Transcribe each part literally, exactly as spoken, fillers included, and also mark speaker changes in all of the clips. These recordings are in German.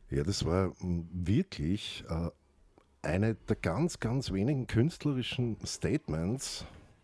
Speaker 1: Ja, das war mm, wirklich äh, eine der ganz, ganz wenigen künstlerischen Statements,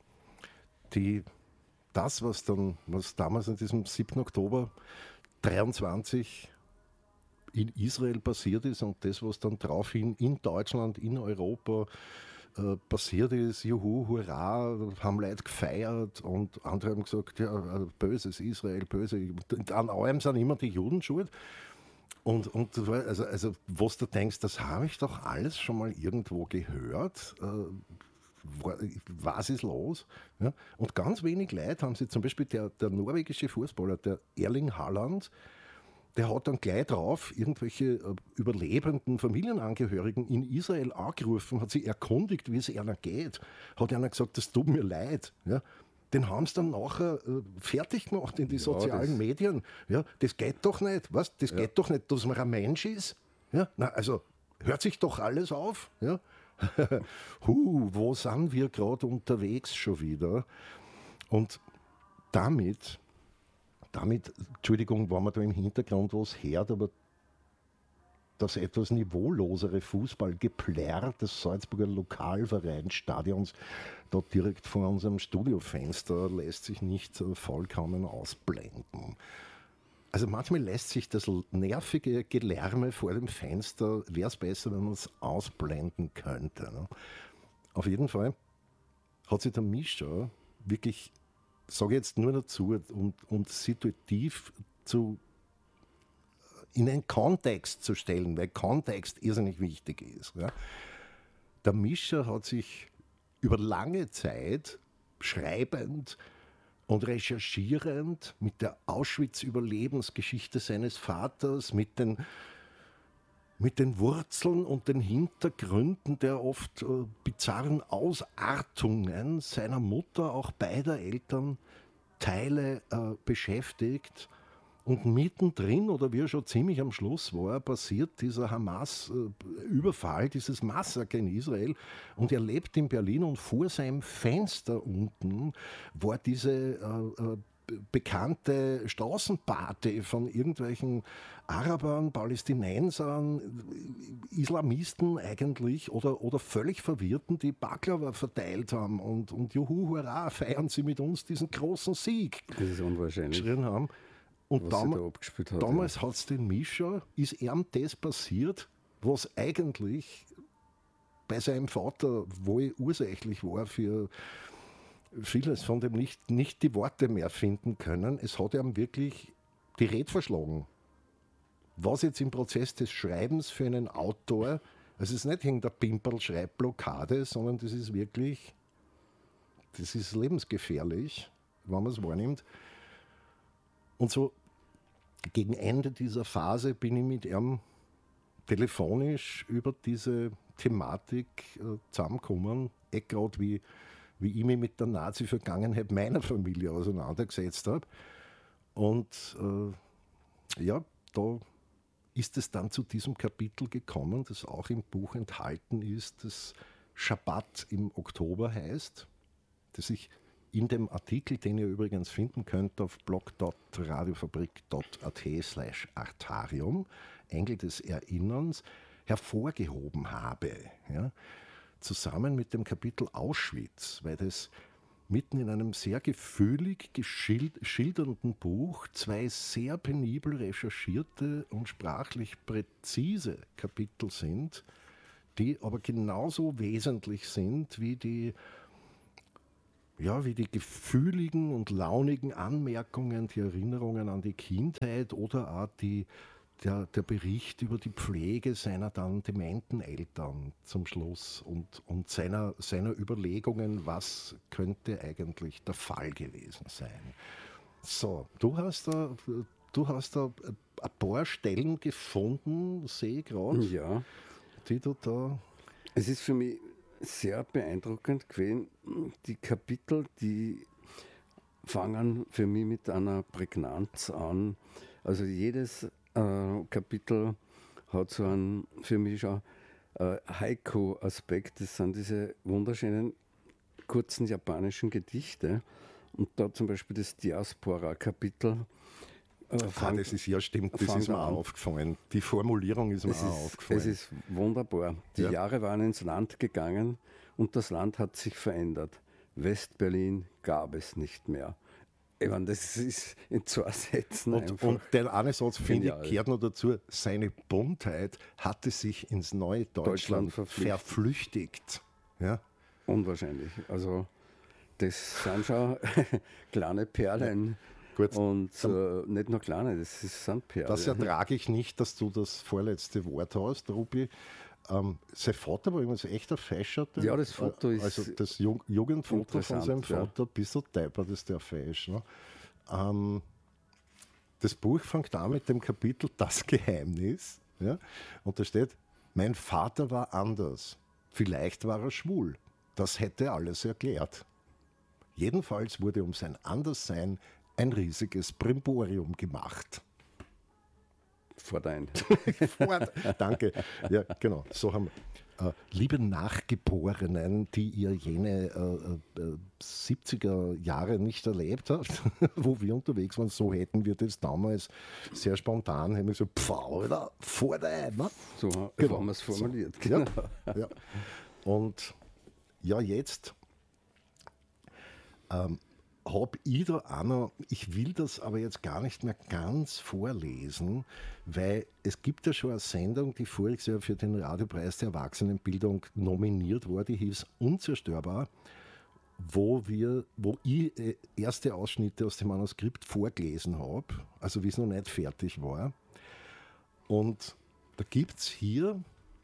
Speaker 1: die das, was dann, was damals an diesem siebten Oktober dreiundzwanzig in Israel passiert ist und das, was dann daraufhin in Deutschland, in Europa äh, passiert ist, juhu, hurra, haben Leute gefeiert und andere haben gesagt, ja, böses Israel, böse. Und an allem sind immer die Juden schuld. Und, und also, also, was du denkst, das habe ich doch alles schon mal irgendwo gehört. Äh, was ist los? Ja? Und ganz wenig Leute haben sie, zum Beispiel der, der norwegische Fußballer, der Erling Haaland, der hat dann gleich drauf irgendwelche äh, überlebenden Familienangehörigen in Israel angerufen, hat sich erkundigt, wie es einer geht. Hat einer gesagt, das tut mir leid. Ja? Den haben sie dann nachher äh, fertig gemacht in die ja, sozialen Medien. Ja, das geht doch nicht. Was? Das ja. geht doch nicht, dass man ein Mensch ist. Ja? Na, also hört sich doch alles auf. Ja? huh, wo sind wir gerade unterwegs schon wieder? Und damit Damit, Entschuldigung, wenn man da im Hintergrund was hört, aber das etwas niveaulosere Fußballgeplärr des Salzburger Lokalvereinsstadions, da direkt vor unserem Studiofenster, lässt sich nicht vollkommen ausblenden. Also manchmal lässt sich das nervige Gelärme vor dem Fenster, wäre es besser, wenn man es ausblenden könnte. Ne? Auf jeden Fall hat sich der Mischa wirklich, sage jetzt nur dazu, um, um situativ zu, in einen Kontext zu stellen, weil Kontext irrsinnig wichtig ist. Ja. Der Mischa hat sich über lange Zeit schreibend und recherchierend mit der Auschwitz-Überlebensgeschichte seines Vaters, mit den mit den Wurzeln und den Hintergründen der oft äh, bizarren Ausartungen seiner Mutter, auch beider Eltern, Teile äh, beschäftigt. Und mittendrin, oder wie er schon ziemlich am Schluss war, passiert dieser Hamas-Überfall, dieses Massaker in Israel. Und er lebt in Berlin und vor seinem Fenster unten war diese äh, äh, bekannte Straßenparty von irgendwelchen Arabern, Palästinensern, Islamisten eigentlich oder, oder völlig Verwirrten, die Baklava verteilt haben und, und juhu, hurra, feiern sie mit uns diesen großen Sieg.
Speaker 2: Das ist unwahrscheinlich.
Speaker 1: Haben. Und
Speaker 2: was
Speaker 1: dam-
Speaker 2: da abgespielt hat,
Speaker 1: damals
Speaker 2: ja.
Speaker 1: hat es den Mischa, ist ihm das passiert, was eigentlich bei seinem Vater wohl ursächlich war für vieles, von dem nicht, nicht die Worte mehr finden können. Es hat ihm wirklich die Rede verschlagen. Was jetzt im Prozess des Schreibens für einen Autor, also es ist nicht irgendeine Pimperl-Schreibblockade, sondern das ist wirklich, das ist lebensgefährlich, wenn man es wahrnimmt. Und so gegen Ende dieser Phase bin ich mit ihm telefonisch über diese Thematik äh, zusammengekommen, eh gerade wie, wie ich mich mit der Nazi-Vergangenheit meiner Familie auseinandergesetzt habe. Und äh, ja, da ist es dann zu diesem Kapitel gekommen, das auch im Buch enthalten ist, das Schabbat im Oktober heißt, das ich in dem Artikel, den ihr übrigens finden könnt auf blog punkt radiofabrik punkt at slash artarium, Engel des Erinnerns, hervorgehoben habe. Ja, zusammen mit dem Kapitel Auschwitz, weil das mitten in einem sehr gefühlig geschildernden Buch zwei sehr penibel recherchierte und sprachlich präzise Kapitel sind, die aber genauso wesentlich sind wie die Ja, wie die gefühligen und launigen Anmerkungen, die Erinnerungen an die Kindheit oder auch die, der, der Bericht über die Pflege seiner dann dementen Eltern zum Schluss und, und seiner, seiner Überlegungen, was könnte eigentlich der Fall gewesen sein. So, du hast da, du hast da ein paar Stellen gefunden, sehe ich gerade,
Speaker 2: ja.
Speaker 1: die du da...
Speaker 2: Es ist für mich sehr beeindruckend gewesen. Die Kapitel, die fangen für mich mit einer Prägnanz an. Also jedes äh, Kapitel hat so einen, für mich schon äh, Haiku-Aspekt. Das sind diese wunderschönen kurzen japanischen Gedichte. Und da zum Beispiel das Diaspora-Kapitel Äh,
Speaker 1: Ah,
Speaker 2: fang,
Speaker 1: das ist ja stimmt, das
Speaker 2: fang
Speaker 1: ist mir
Speaker 2: an.
Speaker 1: auch aufgefallen. Die Formulierung ist mir
Speaker 2: Es
Speaker 1: auch
Speaker 2: ist,
Speaker 1: aufgefallen.
Speaker 2: es ist wunderbar. Die
Speaker 1: Ja.
Speaker 2: Jahre waren ins Land gegangen und das Land hat sich verändert. West-Berlin gab es nicht mehr. Ich meine, das ist in zwei Sätzen
Speaker 1: Und,
Speaker 2: einfach.
Speaker 1: und der eine Satz, finde ich,
Speaker 2: genial.
Speaker 1: gehört noch dazu, seine Buntheit hatte sich ins neue Deutschland,
Speaker 2: Deutschland verflüchtigt.
Speaker 1: verflüchtigt. Ja?
Speaker 2: Unwahrscheinlich. Also, das sind schon kleine Perlen.
Speaker 1: Gut,
Speaker 2: Und äh, nicht nur kleine, das ist- sind Perlen.
Speaker 1: das ertrage ich nicht, dass du das vorletzte Wort hast, Rupi. Ähm, sein Vater war übrigens echt ein Fescher.
Speaker 2: Ja, das Foto ist
Speaker 1: Also das Ju Jugendfoto von seinem
Speaker 2: interessant, ja.
Speaker 1: Vater, ein bisschen deppert ist der Fesch. Ne? Ähm, das Buch fängt an mit dem Kapitel Das Geheimnis. Ja? Und da steht, mein Vater war anders. Vielleicht war er schwul. Das hätte alles erklärt. Jedenfalls wurde um sein Anderssein ein riesiges Brimborium gemacht.
Speaker 2: vor dein.
Speaker 1: Fort. Danke. Ja, genau. So haben wir. Äh, liebe Nachgeborenen, die ihr jene äh, äh, siebziger Jahre nicht erlebt habt, wo wir unterwegs waren, so hätten wir das damals sehr spontan, haben wir so, pfff, oder? Vor dein. Ne?
Speaker 2: So haben
Speaker 1: Genau.
Speaker 2: wir es formuliert.
Speaker 1: Ja,
Speaker 2: Genau.
Speaker 1: ja. Und ja, jetzt ähm, habe ich da auch noch, ich will das aber jetzt gar nicht mehr ganz vorlesen, weil es gibt ja schon eine Sendung, die voriges Jahr für den Radiopreis der Erwachsenenbildung nominiert war, die hieß Unzerstörbar, wo, wir, wo ich äh, erste Ausschnitte aus dem Manuskript vorgelesen habe, also wie es noch nicht fertig war. Und da gibt es hier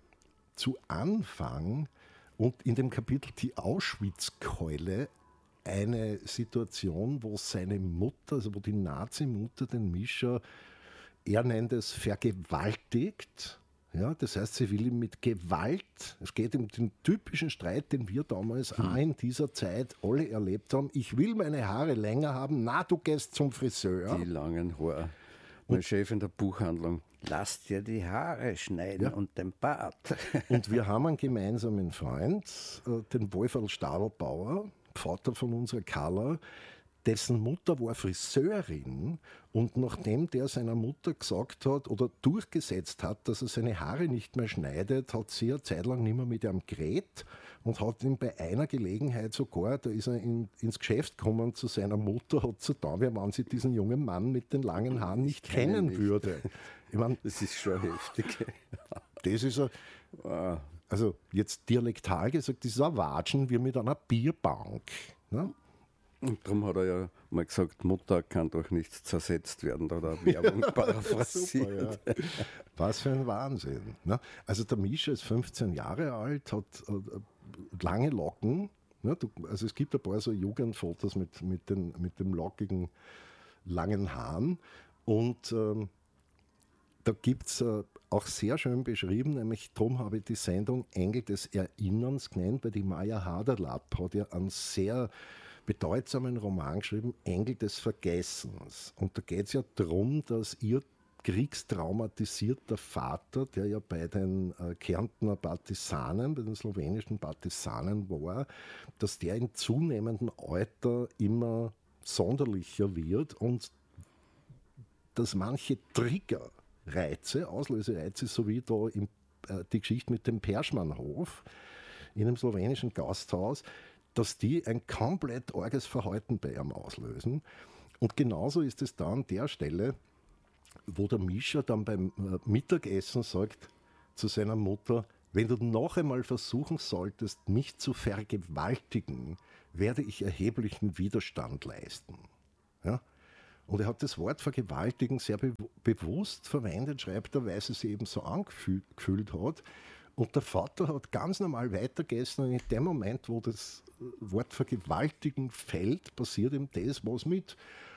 Speaker 1: zu Anfang und in dem Kapitel die Auschwitzkeule eine Situation, wo seine Mutter, also wo die Nazi-Mutter den Mischa, er nennt es vergewaltigt. Ja, das heißt, sie will ihm mit Gewalt, es geht um den typischen Streit, den wir damals hm. auch in dieser Zeit alle erlebt haben. Ich will meine Haare länger haben, na, du gehst zum Friseur.
Speaker 2: Die langen Haare. Mein Chef in der Buchhandlung, lass dir die Haare schneiden
Speaker 1: Ja.
Speaker 2: und den Bart.
Speaker 1: Und wir haben einen gemeinsamen Freund, äh, den Wolferl Stadelbauer, Vater von unserer Carla, dessen Mutter war Friseurin und nachdem der seiner Mutter gesagt hat oder durchgesetzt hat, dass er seine Haare nicht mehr schneidet, hat sie eine Zeit lang nicht mehr mit ihm geredet und hat ihm bei einer Gelegenheit sogar, da ist er in, ins Geschäft gekommen zu seiner Mutter, hat so da, wie man sie diesen jungen Mann mit den langen Haaren nicht
Speaker 2: Ich kenne
Speaker 1: kennen
Speaker 2: nicht.
Speaker 1: würde. Ich mein,
Speaker 2: Das ist schon heftig.
Speaker 1: das ist ein,
Speaker 2: Wow.
Speaker 1: also jetzt dialektal gesagt, das ist ein Watschen wie mit einer Bierbank. Ne?
Speaker 2: Und darum hat er ja mal gesagt, Mutter kann doch nicht zersetzt werden, da hat er Werbung paraphrasiert.
Speaker 1: Super, ja. Was für ein Wahnsinn. Ne? Also der Mischa ist fünfzehn Jahre alt, hat äh, lange Locken. Ne? Du, also es gibt ein paar so Jugendfotos mit, mit, den, mit dem lockigen, langen Haaren. Und ähm, da gibt es äh, auch sehr schön beschrieben, nämlich darum habe ich die Sendung Engel des Erinnerns genannt, weil die Maya Haderlapp hat ja einen sehr bedeutsamen Roman geschrieben, Engel des Vergessens. Und da geht es ja darum, dass ihr kriegstraumatisierter Vater, der ja bei den äh, Kärntner Partisanen, bei den slowenischen Partisanen war, dass der in zunehmendem Alter immer sonderlicher wird und dass manche Triggerreize, Auslösereize, so wie da im, äh, die Geschichte mit dem Perschmannhof in einem slowenischen Gasthaus, dass die ein komplett arges Verhalten bei ihm auslösen. Und genauso ist es da an der Stelle, wo der Mischa dann beim Mittagessen sagt zu seiner Mutter, wenn du noch einmal versuchen solltest, mich zu vergewaltigen, werde ich erheblichen Widerstand leisten. Ja? Und er hat das Wort vergewaltigen sehr be bewusst verwendet, schreibt er, weil es sich eben so angefühlt hat. Und der Vater hat ganz normal weitergegessen und in dem Moment, wo das Wort vergewaltigen fällt, passiert ihm das, was mit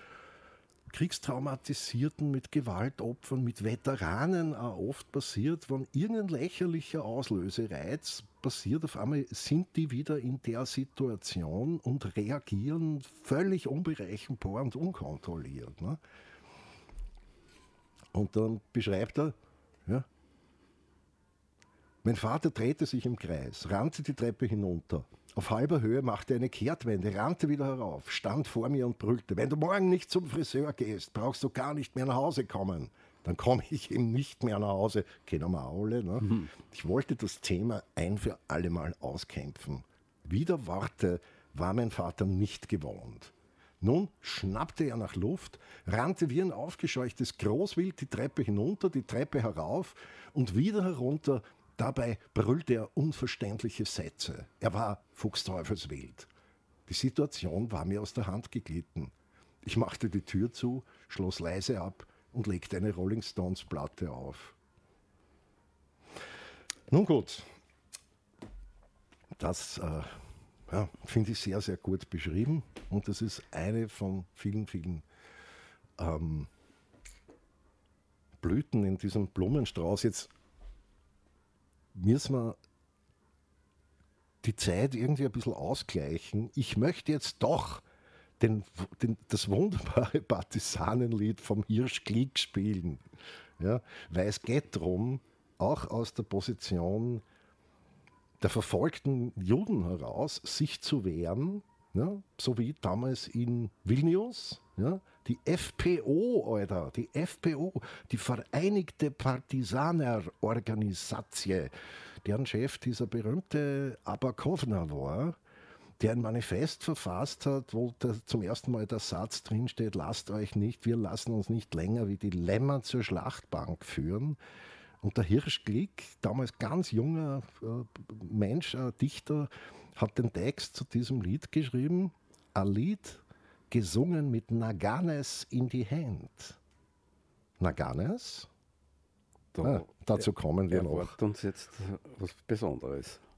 Speaker 1: Kriegstraumatisierten, mit Gewaltopfern, mit Veteranen auch oft passiert, wenn irgendein lächerlicher Auslösereiz passiert, auf einmal sind die wieder in der Situation und reagieren völlig unberechenbar und unkontrolliert. Ne? Und dann beschreibt er, ja, Mein Vater drehte sich im Kreis, rannte die Treppe hinunter. Auf halber Höhe machte er eine Kehrtwende, rannte wieder herauf, stand vor mir und brüllte: Wenn du morgen nicht zum Friseur gehst, brauchst du gar nicht mehr nach Hause kommen. Dann komme ich eben nicht mehr nach Hause. Kennen wir alle, ne? Mhm. Ich wollte das Thema ein für alle Mal auskämpfen. Wieder Worte war mein Vater nicht gewohnt. Nun schnappte er nach Luft, rannte wie ein aufgescheuchtes Großwild die Treppe hinunter, die Treppe herauf und wieder herunter. Dabei brüllte er unverständliche Sätze. Er war fuchsteufelswild. Die Situation war mir aus der Hand geglitten. Ich machte die Tür zu, schloss leise ab und legte eine Rolling Stones Platte auf. Nun gut, das äh, ja, finde ich sehr, sehr gut beschrieben und das ist eine von vielen, vielen ähm, Blüten in diesem Blumenstrauß. Jetzt müssen wir die Zeit irgendwie ein bisschen ausgleichen. Ich möchte jetzt doch den, den, das wunderbare Partisanenlied vom Hirsch Glick spielen. Ja, weil es geht darum, auch aus der Position der verfolgten Juden heraus, sich zu wehren, ja, so wie damals in Vilnius, ja, die F P O, Alter, die F P O, die Vereinigte Partisanerorganisation, deren Chef dieser berühmte Abakovna war, der ein Manifest verfasst hat, wo der, zum ersten Mal der Satz drinsteht: Lasst euch nicht, wir lassen uns nicht länger wie die Lämmer zur Schlachtbank führen. Und der Hirsch Glick, damals ganz junger äh, Mensch, äh, Dichter, hat den Text zu diesem Lied geschrieben. Ein Lied gesungen mit Naganes in die Hand. Naganes?
Speaker 2: Da
Speaker 1: ah, dazu kommen wir noch.
Speaker 2: Erwartet uns jetzt was Besonderes.